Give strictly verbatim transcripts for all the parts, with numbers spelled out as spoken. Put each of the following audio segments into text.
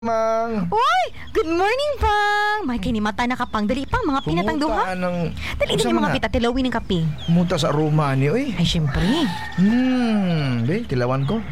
Mang. Uy! Good morning, Pang! May kinimata na kapang. Dali pang mga pinatang duha. Ng... Dali din yung mga pita. Tilawin ng kape. Pumunta sa aroma ni, oy. Ay, syempre. Hmm, be, tilawan ko.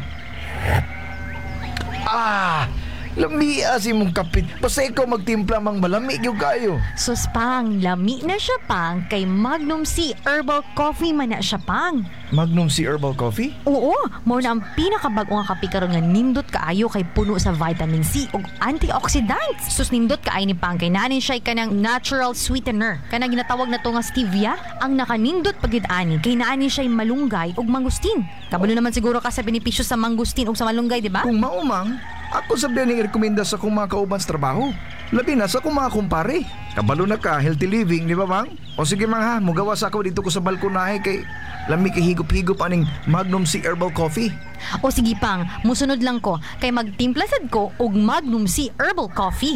Ah! Lamia si mong kapit. Basta ikaw magtimpla mang malamig yung kayo. Sus, Pang. Lami na siya, Pang. Kay Magnum C Herbal Coffee man na siya, Pang. Magnum C Herbal Coffee? Oo, mo na ang pinakabag-o nga kape karon nga nindot kaayo kay puno sa vitamin C ug antioxidants. Sus nindot kaay ni Pang kay nanin siya kanang natural sweetener. Kanang ginatawag na to nga stevia, ang nakanindot pagid ani kay naani siya malunggay ug mangustin. Kabalo naman siguro ka sa benepisyo sa mangustin ug sa malunggay, di ba? Kung maumang, ako sabihan ning rekomenda sa kong mga kauban sa trabaho. Labi na sa kong mga kumpare. Kabalo na ka, healthy living, di ba bang? O sige mang ha, mugawa sa ako dito ko sa balkonahe kay lami kay higop-higop aning Magnum C Herbal Coffee. O sige Pang, musunod lang ko kay magtimpla sad ko og Magnum C Herbal Coffee.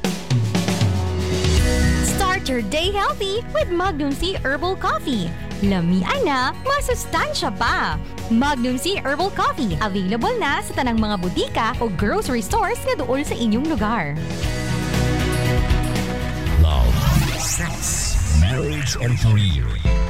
Start your day healthy with Magnum C Herbal Coffee. Lamian na, masustansya pa. Magnum C Herbal Coffee, available na sa tanang mga butika o grocery stores na dool sa inyong lugar. Love, sex, marriage, and career.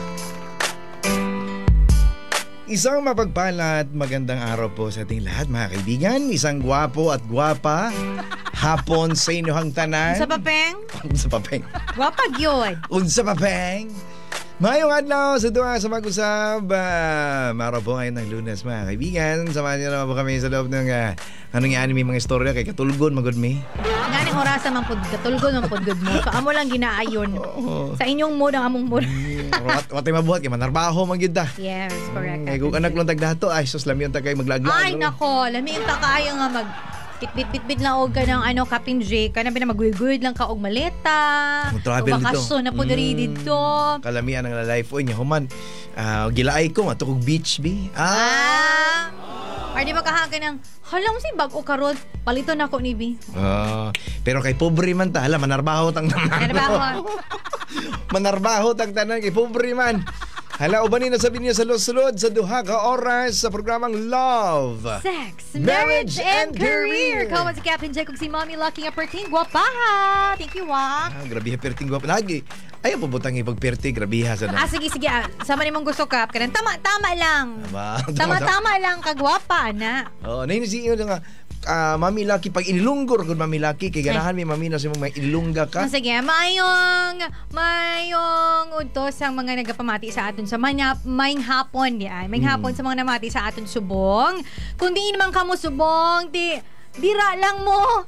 Isang mapagpala at magandang araw po sa ating lahat mga kaibigan. Isang gwapo at gwapa hapon sa inyong tanan. Sa papeng? Unsa papeng? Wapag yun. Unsa papeng? Mayong adlaw sa duha sa mag-usab. Uh, Maraw po ngayon ng Lunes mga kaibigan. Samahan niyo naman po kami sa loob ng uh, anong yung anime mga istorya kay Katulgon magod mi. Ganing orasa man pud katulgon man pud good mo. So amo lang ginaayon. Oh. Sa inyong mood ang among mood. Wat watay mabuhat kay manarbaho man gyud ta. Yes, correct. Ay kung anak lang tagdato ay sus lami yung tagay maglaglag. Ay nako, lami yung kakaayo nga mag bit-bit-bit lang og kanang ano kapin J kana na maguyud lang ka og maleta. Travel dito. Bakasyon na po diri Mm. dito. Kalamian ang life o niya human. Uh, gilaay ko matukog beach bi. Ah. Ah. Or di ba kahaga ng hala mo si bag-o karon palito na ko ni B. Ah, pero kay pobre man ta, hala manarbaho tang tanan. Manarbaho. Manarbaho tang tanan kay pobre man. Hala ubanin na sabi niya sa sulod sa duha ka oras sa programang Love, Sex, Marriage, marriage, and and career. Career. Kawan si Captain Jacob si Mommy Lucky nga perting gwapaha. Thank you, Wak. Ah, grabe perting guwapo lagi. Ayaw po butang ipagperti, grabe ha sa Ah, sige, sige. Ah, sama ni mong gusto, Kap. Kanang tama-tama lang. Tama, Tama-tama lang, kagwapa, na. Oh, na si iyo nga ah, Mami Lucky pag inilunggor kun Mami Lucky kay ganahan mi Mami na si mo may ilungga ka. Ah, sige, mayong, mayong utos ang mga nagapamati sa aton sa manap, maying hapon, di ay. Maying Hmm. hapon sa mga namati sa aton subong. Kung di naman kamo subong, di, dira lang mo.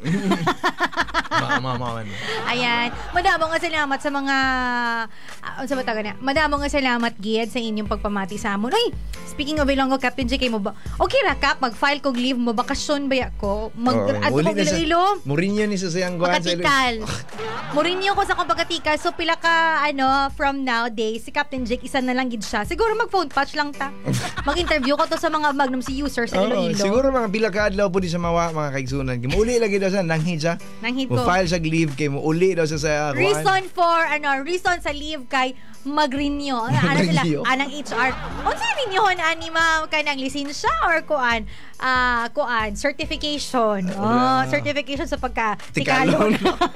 Mama, mama. Ayan. Madamo nga salamat sa mga uh, sa bataga na. Madamo nga salamat gid sa inyong pagpamati sa amon. Uy, speaking of ilonggo Captain J kay mo ba? Okay ra Kap, mag-file kog leave mo bakasyon ba ako? Mag ato uli kog na sa- Iloilo. Mourinho ni sa sayang guwan sa Pagkatikal. Murinyo ko sa kong pagkatikal. So pila ka ano from nowadays si Captain Jake isa na lang gid siya. Siguro mag-phone patch lang ta. Mag-interview ko to sa mga Magnum si users sa Oo, Iloilo. siguro mga pila ka adlaw po di sa mawa mga kaigsunan. Uli lagi daw sa nanghid siya. Nanghid Mo ko. file sa leave kay mo uli daw sa sa kuwan. Reason for ano, reason sa leave kay mag-renew. Ano sila? Mag-renew. Anang H R. Unsa renew ani ma kanang lisensya or kuan? Ah, kuan, certification. Oh, certification sa pagka Tikalon. tikalon.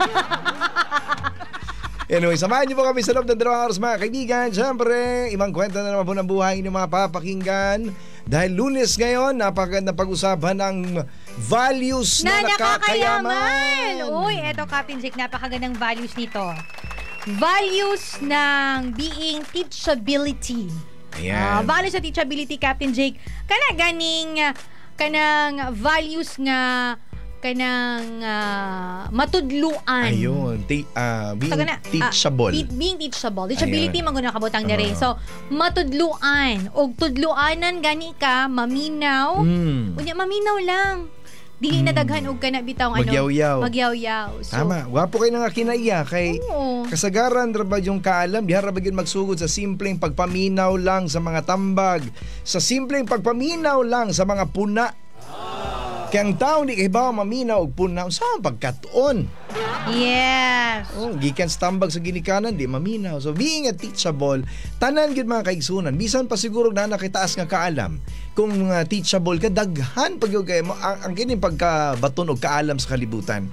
Anyway, samahan niyo po kami sa loob ng dalawang oras mga kaibigan. Siyempre, ibang kwento na naman po ng buhay ng mga papakinggan. Dahil Lunes ngayon, napaganda pag-usapan ng values na, na nakakayaman. nakakayaman. Uy, eto Captain Jake, napakagandang values nito. Values ng being teachability. Ayan. Ah, values sa teachability, Captain Jake. Kana ganing, ah, kanang values nga kanang ah, matudluan. Ayun. T- uh, being Taga na, teachable. ah, be- being teachable. Teachability Ayun. maguna kabutang dere. Oo. So, matudluan. Og tudluanan gani ka, maminaw. Mm. Unya, maminaw lang. Dili na daghan og kana bitaw ano. Magyaw-yaw. Magyaw-yaw. So, Tama. Wapo kayo nga kinaiya kay oo. kasagaran ra yung kaalam, di ra bagid magsugod sa simpleng pagpaminaw lang sa mga tambag, sa simpleng pagpaminaw lang sa mga puna. Kaya ang tao di kay ba maminaw og punaw sa pagkatuon. Yes. Oh, gikan sa tambag sa ginikanan di maminaw. So being a teachable, tanan gyud mga kaigsunan, bisan pa siguro na nakitaas nga kaalam. Kung uh, teachable ka, daghan pag yung kay mo ang, ang kining pagkabaton og kaalam sa kalibutan.